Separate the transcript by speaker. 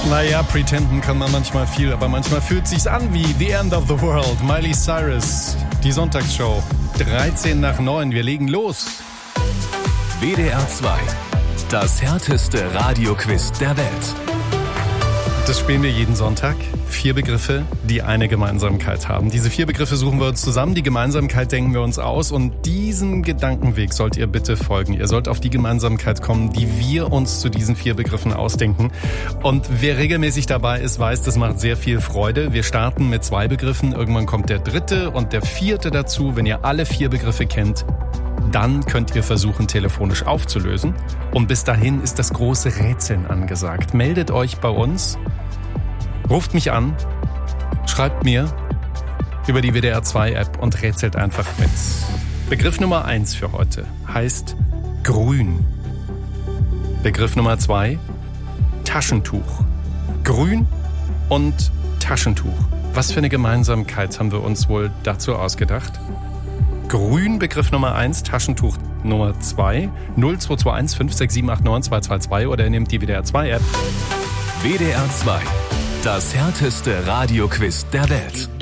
Speaker 1: Naja, pretenden kann man manchmal viel, aber manchmal fühlt sich's an wie The End of the World. Miley Cyrus, die Sonntagsshow. 8:13. Wir legen los.
Speaker 2: WDR 2, das härteste Radioquiz der Welt.
Speaker 1: Das spielen wir jeden Sonntag. 4 Begriffe, die eine Gemeinsamkeit haben. Diese 4 Begriffe suchen wir uns zusammen. Die Gemeinsamkeit denken wir uns aus. Und diesem Gedankenweg sollt ihr bitte folgen. Ihr sollt auf die Gemeinsamkeit kommen, die wir uns zu diesen 4 Begriffen ausdenken. Und wer regelmäßig dabei ist, weiß, das macht sehr viel Freude. Wir starten mit 2 Begriffen. Irgendwann kommt der 3. und der 4. dazu. Wenn ihr alle 4 Begriffe kennt, dann könnt ihr versuchen, telefonisch aufzulösen. Und bis dahin ist das große Rätseln angesagt. Meldet euch bei uns. Ruft mich an, schreibt mir über die WDR 2 App und rätselt einfach mit. Begriff Nummer 1 für heute heißt grün. Begriff Nummer 2, Taschentuch. Grün und Taschentuch. Was für eine Gemeinsamkeit haben wir uns wohl dazu ausgedacht? Grün, Begriff Nummer 1, Taschentuch Nummer 2, 0221 56789 222 oder ihr nehmt die WDR 2 App.
Speaker 2: WDR 2, das härteste Radioquiz der Welt.